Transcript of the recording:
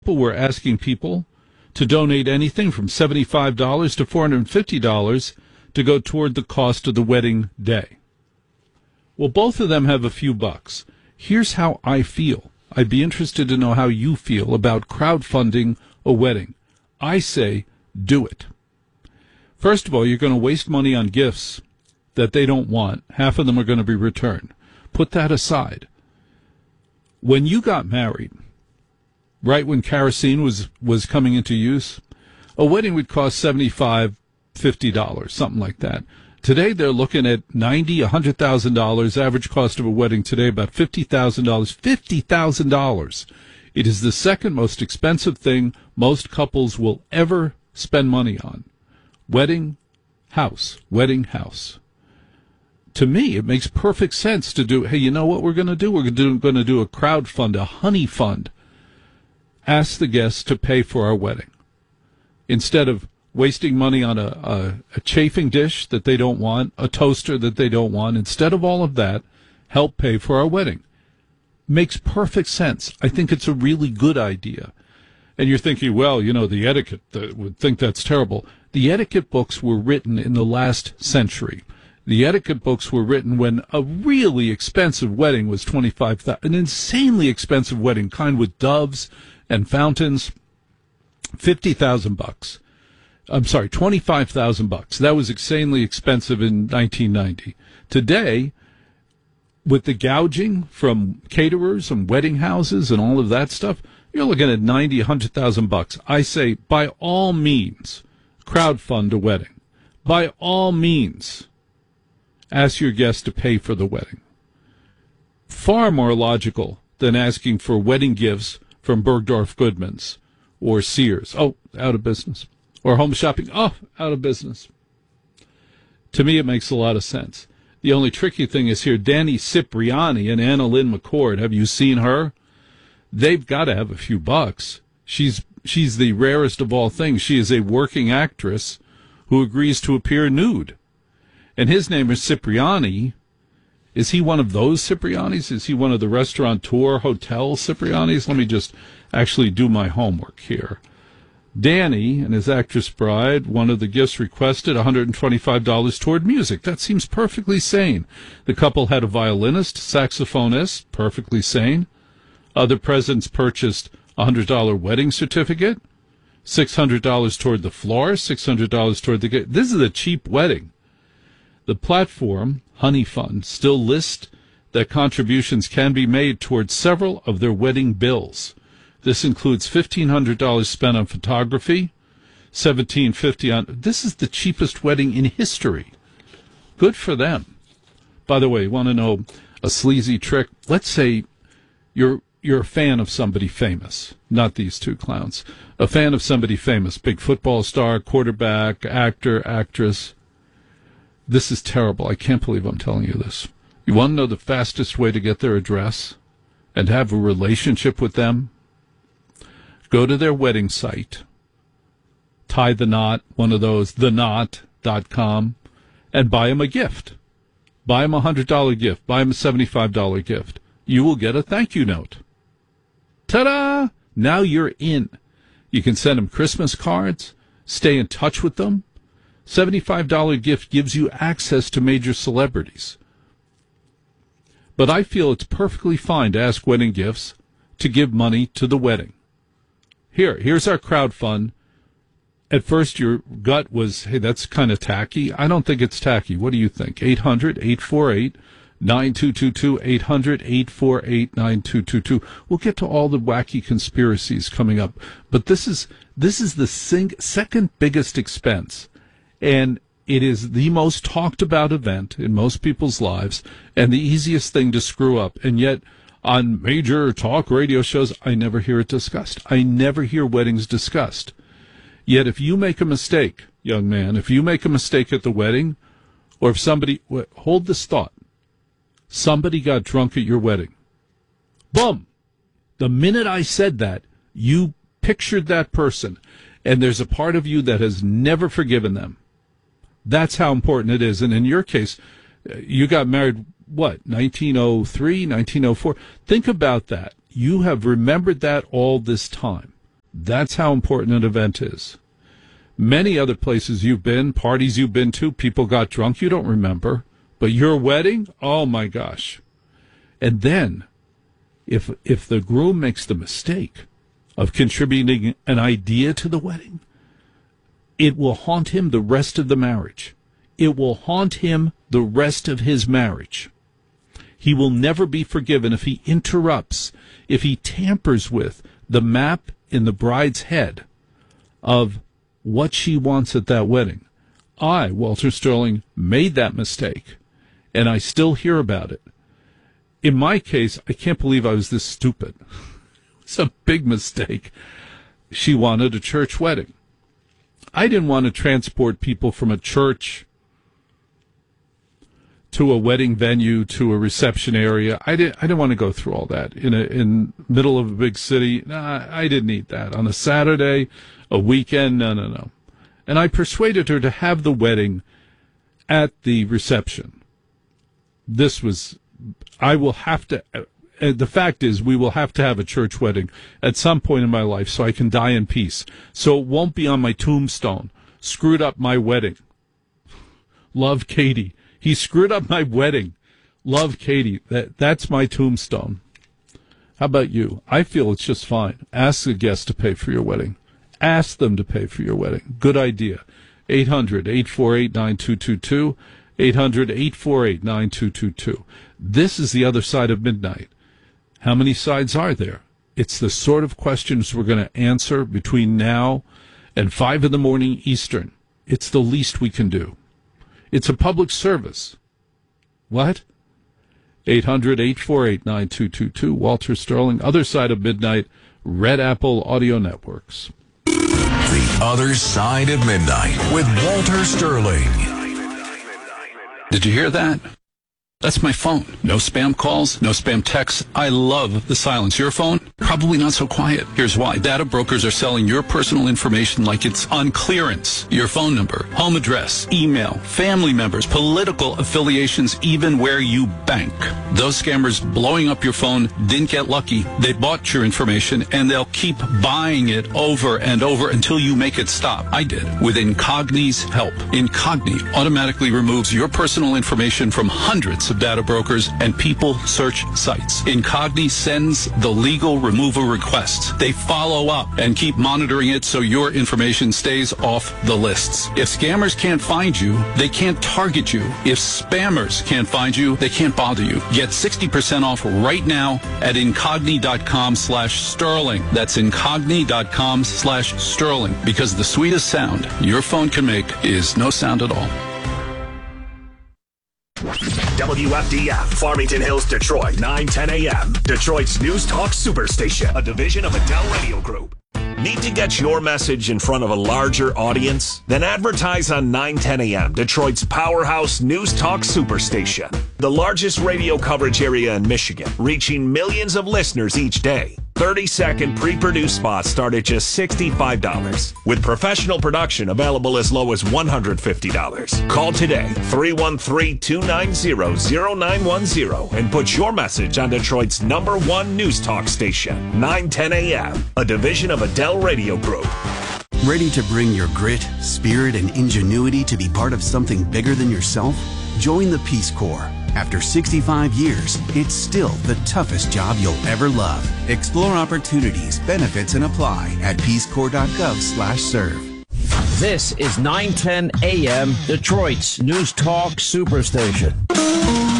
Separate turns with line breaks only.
We're asking people to donate anything from $75 to $450 to go toward the cost of the wedding day. Well, both of them have a few bucks. Here's how I feel. I'd be interested to know how you feel about crowdfunding a wedding. I say do it. First of all, you're going to waste money on gifts that they don't want. Half of them are going to be returned. Put that aside. When you got married, right when kerosene was coming into use, a wedding would cost $75, $50, something like that. Today, they're looking at $90,000, $100,000. Average cost of a wedding today, about $50,000. $50,000. It is the second most expensive thing most couples will ever spend money on. Wedding house. To me, it makes perfect sense to do, hey, you know what we're going to do? We're going to do a crowd fund, a honey fund. Ask the guests to pay for our wedding. Instead of wasting money on a chafing dish that they don't want, a toaster that they don't want, instead of all of that, help pay for our wedding. Makes perfect sense. I think it's a really good idea. And you're thinking, well, you know, the etiquette would think that's terrible. The etiquette books were written in the last century. The etiquette books were written when a really expensive wedding was $25,000, an insanely expensive wedding, kind with doves and fountains, $50,000. I'm sorry, $25,000. That was insanely expensive in 1990. Today, with the gouging from caterers and wedding houses and all of that stuff, you're looking at $90,000, $100,000. I say, by all means, crowdfund a wedding. By all means, ask your guests to pay for the wedding. Far more logical than asking for wedding gifts from Bergdorf Goodman's or Sears. Oh, out of business. Or Home Shopping. Oh, out of business. To me, it makes a lot of sense. The only tricky thing is here, Danny Cipriani and Anna Lynn McCord. Have you seen her? They've got to have a few bucks. She's the rarest of all things. She is a working actress who agrees to appear nude. And his name is Cipriani. Is he one of those Ciprianis? Is he one of the restaurateur hotel Ciprianis? Let me just actually do my homework here. Danny and his actress bride, one of the gifts requested $125 toward music. That seems perfectly sane. The couple had a violinist, saxophonist, perfectly sane. Other presents purchased a $100 wedding certificate, $600 toward the floor, $600 toward the gift. This is a cheap wedding. The platform, Honey Fund, still lists that contributions can be made towards several of their wedding bills. This includes $1,500 spent on photography, $1,750 on... This is the cheapest wedding in history. Good for them. By the way, want to know a sleazy trick? Let's say you're a fan of somebody famous, not these two clowns. A fan of somebody famous, big football star, quarterback, actor, actress. This is terrible. I can't believe I'm telling you this. You want to know the fastest way to get their address and have a relationship with them? Go to their wedding site, tie the knot, one of those, theknot.com, and buy them a gift. Buy them a $100 gift. Buy them a $75 gift. You will get a thank you note. Ta-da! Now you're in. You can send them Christmas cards, stay in touch with them. $75 gift gives you access to major celebrities. But I feel it's perfectly fine to ask wedding gifts to give money to the wedding. Here's our crowd fund. At first, your gut was, hey, that's kind of tacky. I don't think it's tacky. What do you think? 800-848-9222, 800-848-9222. We'll get to all the wacky conspiracies coming up. But this is the second biggest expense. And it is the most talked about event in most people's lives and the easiest thing to screw up. And yet, on major talk radio shows, I never hear it discussed. I never hear weddings discussed. Yet if you make a mistake, young man, if you make a mistake at the wedding, or if somebody, hold this thought, somebody got drunk at your wedding. Boom! The minute I said that, you pictured that person, and there's a part of you that has never forgiven them. That's how important it is. And in your case, you got married, 1903, 1904? Think about that. You have remembered that all this time. That's how important an event is. Many other places you've been, parties you've been to, people got drunk, you don't remember. But your wedding, oh my gosh. And then, if the groom makes the mistake of contributing an idea to the wedding, it will haunt him the rest of the marriage. It will haunt him the rest of his marriage. He will never be forgiven if he interrupts, if he tampers with the map in the bride's head of what she wants at that wedding. I, Walter Sterling, made that mistake, and I still hear about it. In my case, I can't believe I was this stupid. It's a big mistake. She wanted a church wedding. I didn't want to transport people from a church to a wedding venue to a reception area. I didn't want to go through all that in middle of a big city. Nah, I didn't need that on a Saturday, a weekend. No. And I persuaded her to have the wedding at the reception. I will have to. The fact is, we will have to have a church wedding at some point in my life so I can die in peace. So it won't be on my tombstone. Screwed up my wedding. Love, Katie. He screwed up my wedding. Love, Katie. That's my tombstone. How about you? I feel it's just fine. Ask the guest to pay for your wedding. Ask them to pay for your wedding. Good idea. 800-848-9222. 800-848-9222. This is the other side of midnight. How many sides are there? It's the sort of questions we're going to answer between now and 5 in the morning Eastern. It's the least we can do. It's a public service. What? 800-848-9222. Walter Sterling, Other Side of Midnight, Red Apple Audio Networks.
The Other Side of Midnight with Walter Sterling.
Did you hear that? That's my phone. No spam calls, no spam texts. I love the silence. Your phone? Probably not so quiet. Here's why. Data brokers are selling your personal information like it's on clearance. Your phone number, home address, email, family members, political affiliations, even where you bank. Those scammers blowing up your phone didn't get lucky. They bought your information, and they'll keep buying it over and over until you make it stop. I did. With Incogni's help. Incogni automatically removes your personal information from hundreds of data brokers and people search sites. Incogni sends the legal removal requests. They follow up and keep monitoring it so your information stays off the lists. If scammers can't find you, they can't target you. If spammers can't find you, they can't bother you. Get 60% off right now at incogni.com/sterling. That's incogni.com/sterling, because the sweetest sound your phone can make is no sound at all.
WFDF, Farmington Hills, Detroit, 9:10 a.m. Detroit's News Talk Superstation, a division of Adele Radio Group. Need to get your message in front of a larger audience? Then advertise on 9:10 a.m., Detroit's powerhouse News Talk Superstation. The largest radio coverage area in Michigan, reaching millions of listeners each day. 30-second pre-produced spots start at just $65, with professional production available as low as $150. Call today, 313-290-0910, and put your message on Detroit's #1 news talk station, 9:10 a.m., a division of Adele Radio Group.
Ready to bring your grit, spirit, and ingenuity to be part of something bigger than yourself? Join the Peace Corps. After 65 years, it's still the toughest job you'll ever love. Explore opportunities, benefits, and apply at peacecorps.gov/serve.
This is 9:10 a.m. Detroit's News Talk Superstation.